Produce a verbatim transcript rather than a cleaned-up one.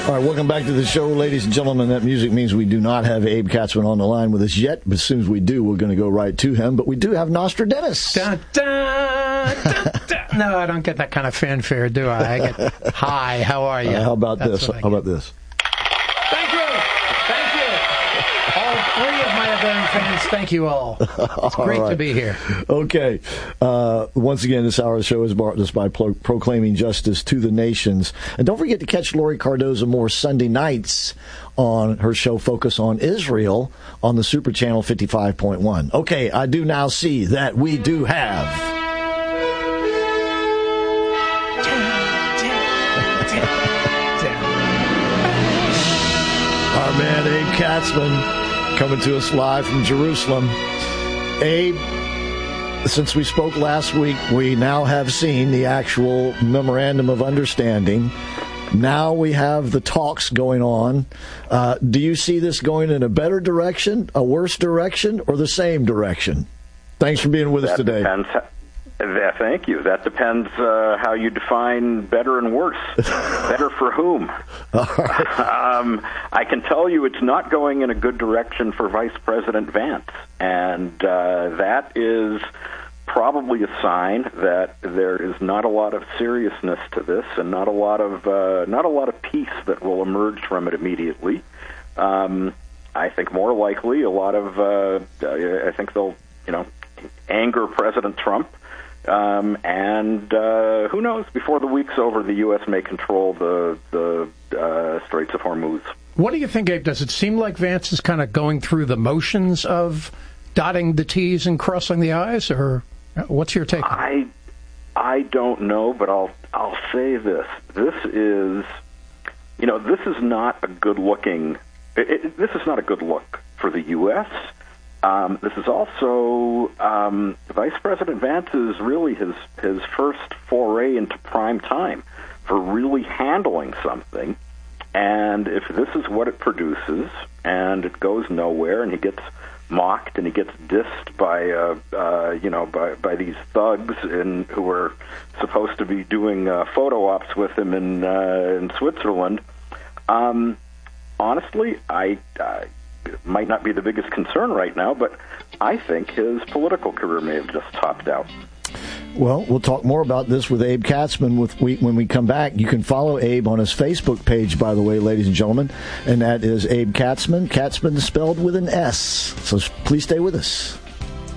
All right, welcome back to the show, ladies and gentlemen. That music means we do not have Abe Katzman on the line with us yet, but as soon as we do, we're going to go right to him. But we do have Nostradamus. Dun, dun, dun, dun. No, I don't get that kind of fanfare, do I? I get, hi, how are you? Uh, how about That's this? How about this? Thank you. Thank you. All three of my Bavarian fans, thank you all. It's great all right. to be here. Okay. Uh, once again, this hour of the show is brought to us by pro- Proclaiming Justice to the Nations. And don't forget to catch Lori Cardoza more Sunday nights on her show Focus on Israel on the Super Channel fifty-five point one. Okay, I do now see that we do have... Our man Abe Katzman coming to us live from Jerusalem. Abe, since we spoke last week, we now have seen the actual memorandum of understanding. Now we have the talks going on. Uh, do you see this going in a better direction, a worse direction, or the same direction? Thanks for being with that us today. Depends. That, thank you. That depends uh, how you define better and worse. Better for whom? All right. Um, I can tell you it's not going in a good direction for Vice President Vance, and uh, that is probably a sign that there is not a lot of seriousness to this, and not a lot of uh, not a lot of peace that will emerge from it immediately. Um, I think more likely a lot of uh, I think they'll you know anger President Trump. Um, and uh, who knows? Before the week's over, the U S may control the the uh, Straits of Hormuz. What do you think, Abe? Does it seem like Vance is kind of going through the motions of dotting the T's and crossing the I's, or what's your take? I I don't know, but I'll I'll say this: this is, you know, this is not a good looking. It, it, this is not a good look for the U S. Um, this is also um, Vice President Vance is really his his first foray into prime time for really handling something. And if this is what it produces, and it goes nowhere, and he gets mocked and he gets dissed by uh, uh, you know by by these thugs in, who are supposed to be doing uh, photo ops with him in uh, in Switzerland, um, honestly, I. I It might not be the biggest concern right now, but I think his political career may have just topped out. Well, we'll talk more about this with Abe Katzman with we, when we come back. You can follow Abe on his Facebook page, by the way, ladies and gentlemen, and that is Abe Katzman. Katzman spelled with an S. So please stay with us.